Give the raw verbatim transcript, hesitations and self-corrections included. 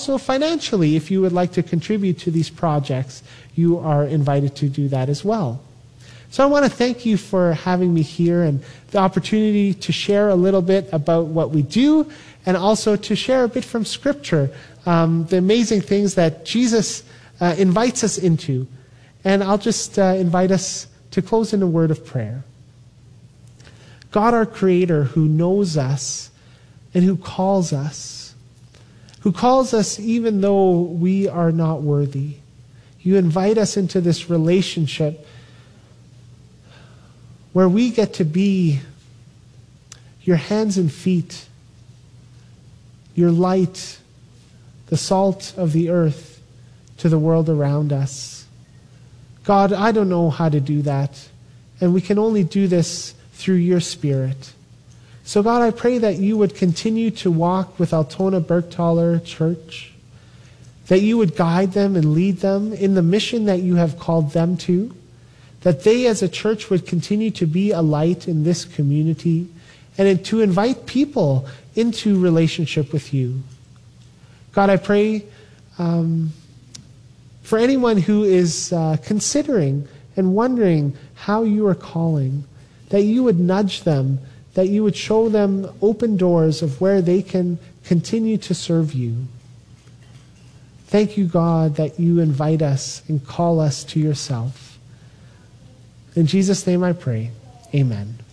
also financially, if you would like to contribute to these projects, you are invited to do that as well. So I want to thank you for having me here and the opportunity to share a little bit about what we do and also to share a bit from Scripture, um, the amazing things that Jesus uh, invites us into. And I'll just uh, invite us to close in a word of prayer. God, our Creator, who knows us and who calls us, who calls us even though we are not worthy. You invite us into this relationship where we get to be your hands and feet, your light, the salt of the earth to the world around us. God, I don't know how to do that, and we can only do this through your Spirit. So God, I pray that you would continue to walk with Altona Bergthaler Church, that you would guide them and lead them in the mission that you have called them to, that they as a church would continue to be a light in this community and to invite people into relationship with you. God, I pray um, for anyone who is uh, considering and wondering how you are calling, that you would nudge them, that you would show them open doors of where they can continue to serve you. Thank you, God, that you invite us and call us to yourself. In Jesus' name I pray. Amen.